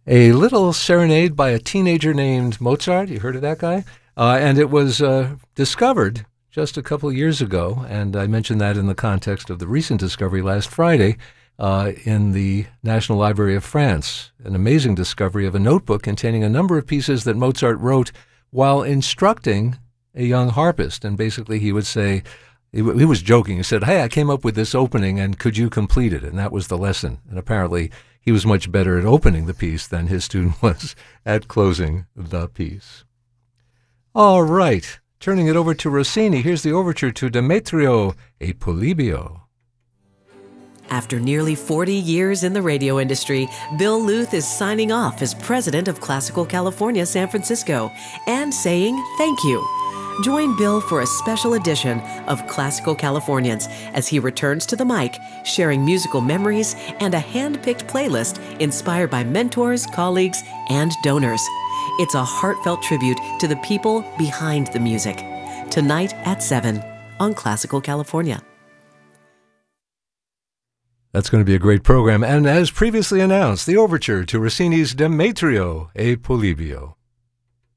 A little serenade by a teenager named Mozart. You heard of that guy? And it was discovered just a couple of years ago, and I mentioned that in the context of the recent discovery last Friday in the National Library of France. An amazing discovery of a notebook containing a number of pieces that Mozart wrote while instructing a young harpist. And basically he would say, he was joking. He said, "Hey, I came up with this opening, and could you complete it?" And that was the lesson. And apparently he was much better at opening the piece than his student was at closing the piece. All right, turning it over to Rossini, here's the overture to Demetrio e Polibio. After nearly 40 years in the radio industry, Bill Luth is signing off as president of Classical California San Francisco and saying thank you. Join Bill for a special edition of Classical Californians as he returns to the mic, sharing musical memories and a hand-picked playlist inspired by mentors, colleagues, and donors. It's a heartfelt tribute to the people behind the music. Tonight at 7 on Classical California. That's going to be a great program. And as previously announced, the overture to Rossini's Demetrio e Polibio.